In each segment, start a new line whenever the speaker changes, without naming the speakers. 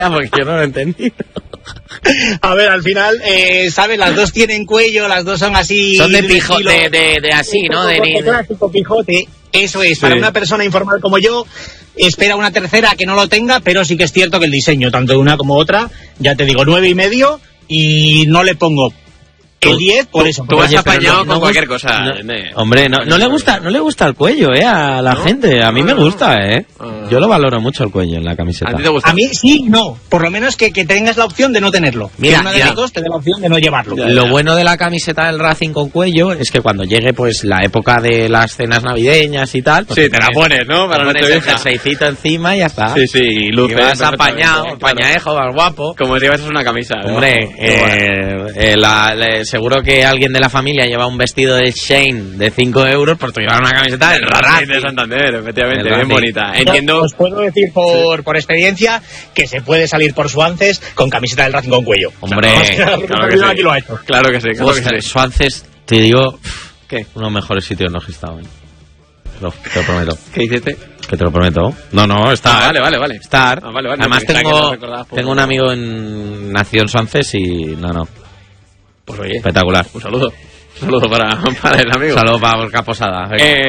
porque yo no lo he entendido.
A ver, al final, ¿sabes? Las dos tienen cuello, las dos son así...
Son de pijote, de así, ¿no? De
clásico pijote. Eso es, para una persona informal como yo, espera una tercera que no lo tenga, pero sí que es cierto que el diseño, tanto de una como otra, ya te digo, 9,5, y no le pongo el 10 por eso.
Tú has apañado con cualquier cosa.
Hombre, no le gusta el cuello, a la gente. A mí me gusta, Yo lo valoro mucho el cuello en la camiseta.
¿A ti te gusta?
A mí sí, no. Por lo menos que tengas la opción de no tenerlo.
Mira,
que una de las dos te dé la opción de no llevarlo.
Lo bueno de la camiseta del Racing con cuello es que cuando llegue pues la época de las cenas navideñas y tal, pues
sí, te la pones, ¿no? Para
pones el jerseycito encima y ya está.
Sí, y luces.
Y vas apañado, pañaejo, vas guapo.
Como si llevas una camisa.
Hombre, seguro que alguien de la familia lleva un vestido de Shane de 5 euros, pues tú llevas una camiseta del
Racing de Santander, efectivamente, bien bonita. Entiendo.
Os puedo decir por experiencia que se puede salir por Swances con camiseta del Racing con cuello.
Hombre,
claro que sí.
Aquí lo ha hecho.
Claro que sí.
Swances, te digo,
¿qué?
Uno de los mejores sitios en los que he estado. Te lo prometo.
¿Qué hiciste?
Que te lo prometo. No, estar.
Vale.
Estar.
Vale.
Además tengo un amigo nacido en Swances y no.
Pues oye,
espectacular.
Un saludo para el amigo.
Un saludo para Borja Posada.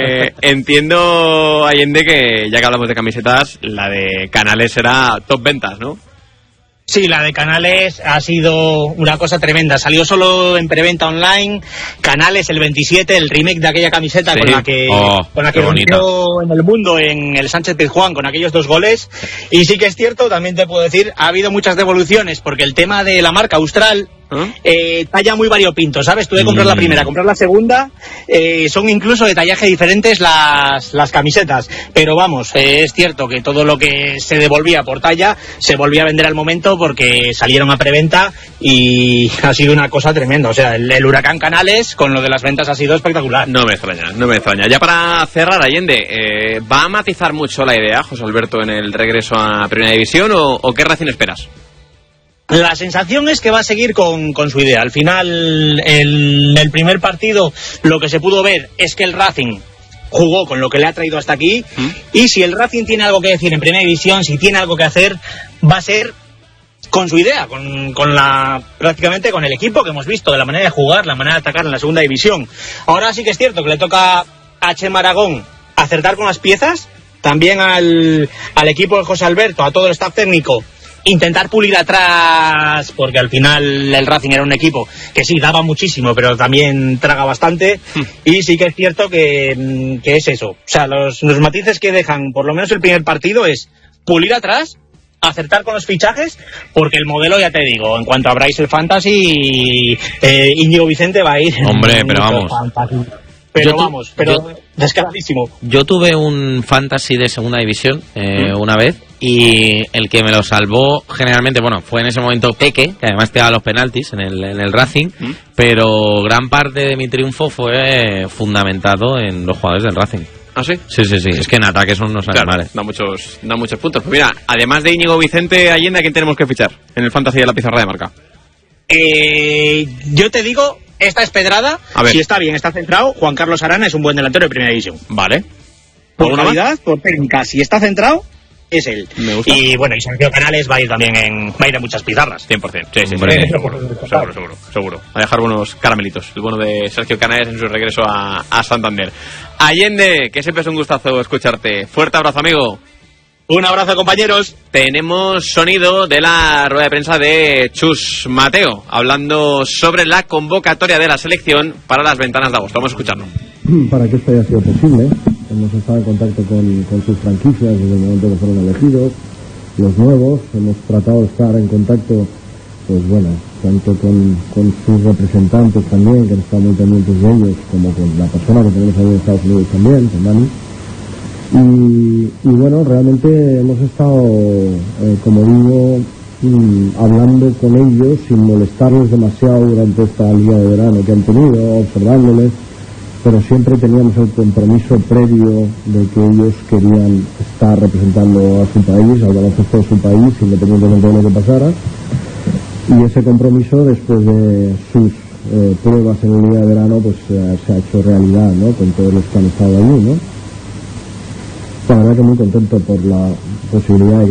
Entiendo, Allende, que ya que hablamos de camisetas, la de Canales será top ventas, ¿no?
Sí, la de Canales ha sido una cosa tremenda. Salió solo en preventa online. Canales el 27, el remake de aquella camiseta, sí, con la que rompió en el mundo en el Sánchez Pizjuán con aquellos 2 goles. Y sí que es cierto, también te puedo decir, ha habido muchas devoluciones porque el tema de la marca Austral talla muy variopinto, ¿sabes? Tú de comprar la primera, comprar la segunda, son incluso de tallaje diferentes las camisetas, pero vamos, es cierto que todo lo que se devolvía por talla se volvía a vender al momento porque salieron a preventa y ha sido una cosa tremenda. O sea, el huracán Canales con lo de las ventas ha sido espectacular.
No me extraña. Ya para cerrar, Allende, ¿va a matizar mucho la idea José Alberto en el regreso a Primera División o qué Racing esperas?
La sensación es que va a seguir con su idea. Al final, el primer partido, lo que se pudo ver es que el Racing jugó con lo que le ha traído hasta aquí, y si el Racing tiene algo que decir en Primera División, si tiene algo que hacer, va a ser con su idea, prácticamente con el equipo que hemos visto, de la manera de jugar, la manera de atacar en la Segunda División. Ahora sí que es cierto que le toca a Chema Aragón acertar con las piezas, también al equipo de José Alberto, a todo el staff técnico, intentar pulir atrás, porque al final el Racing era un equipo que sí daba muchísimo, pero también traga bastante. Y sí que es cierto que es eso. O sea, los matices que dejan, por lo menos el primer partido, es pulir atrás, acertar con los fichajes, porque el modelo, ya te digo, en cuanto a Bryce el Fantasy, Íñigo Vicente va a ir.
Hombre, pero vamos.
Pero descaradísimo.
Yo tuve un Fantasy de Segunda División una vez, y el que me lo salvó generalmente, fue en ese momento Peque, que además pegaba los penaltis en el Racing, pero gran parte de mi triunfo fue fundamentado en los jugadores del Racing.
¿Ah, sí?
Sí. Es que en ataque son unos animales.
Da muchos puntos. Pues mira, además de Íñigo Vicente, Allende, ¿a quién tenemos que fichar en el Fantasy de la pizarra de marca?
Yo te digo, esta es pedrada. Si está bien, está centrado, Juan Carlos Arana es un buen delantero de Primera División.
Vale.
Por calidad, por técnica, si está centrado, es él.
Me gusta.
Y Sergio Canales va a ir también va a ir a muchas pizarras.
100%. Sí. Seguro. Va a dejar unos caramelitos. El bueno de Sergio Canales en su regreso a Santander. Allende, que siempre es un gustazo escucharte. Fuerte abrazo, amigo.
Un abrazo, compañeros.
Tenemos sonido de la rueda de prensa de Chus Mateo, hablando sobre la convocatoria de la selección para las ventanas de agosto. Vamos a escucharlo.
Para que esto haya sido posible, hemos estado en contacto con sus franquicias desde el momento que fueron elegidos, los nuevos, hemos tratado de estar en contacto, tanto con sus representantes también, que han estado muy pendientes de ellos, como con la persona que tenemos ahí en Estados Unidos también, con Dani. Y realmente hemos estado, como digo, hablando con ellos sin molestarles demasiado durante esta liga de verano que han tenido, observándoles, pero siempre teníamos el compromiso previo de que ellos querían estar representando a su país, al baloncesto de su país, independientemente de lo que pasara, y ese compromiso, después de sus pruebas en la liga de verano, se ha hecho realidad, ¿no?, con todos los que han estado allí, ¿no? La verdad que muy contento por la posibilidad de